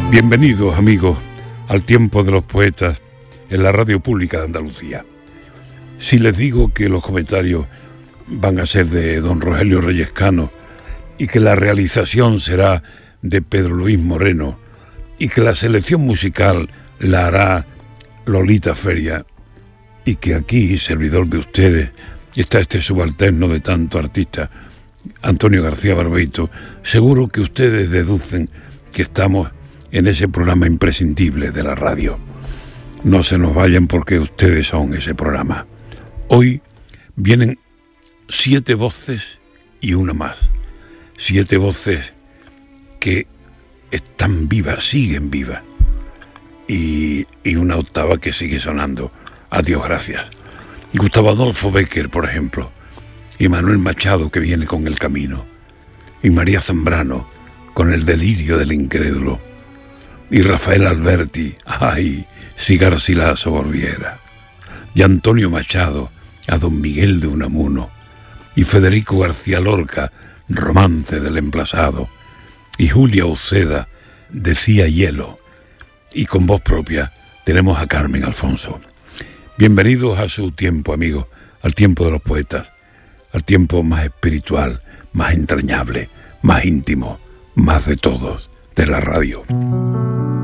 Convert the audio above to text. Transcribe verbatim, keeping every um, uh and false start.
Bienvenidos, amigos, al tiempo de los poetas en la radio pública de Andalucía. Si les digo que los comentarios van a ser de don Rogelio Reyes Cano y que la realización será de Pedro Luis Moreno y que la selección musical la hará Lolita Feria y que aquí, servidor de ustedes, está este subalterno de tanto artista, Antonio García Barbeito, seguro que ustedes deducen que estamos en ese programa imprescindible de la radio. No se nos vayan porque ustedes son ese programa. Hoy vienen siete voces y una más. Siete voces que están vivas, siguen vivas. Y, y una octava que sigue sonando. Adiós, gracias. Gustavo Adolfo Bécquer, por ejemplo. Y Manuel Machado, que viene con El Camino. Y María Zambrano, con El delirio del incrédulo. Y Rafael Alberti, ay, si Garcilaso volviera. Y Antonio Machado, a don Miguel de Unamuno. Y Federico García Lorca, Romance del emplazado. Y Julia Uceda, Decía hielo. Y con voz propia tenemos a Carmen Alfonso. Bienvenidos a su tiempo, amigos, al tiempo de los poetas, al tiempo más espiritual, más entrañable, más íntimo, más de todos, de la radio.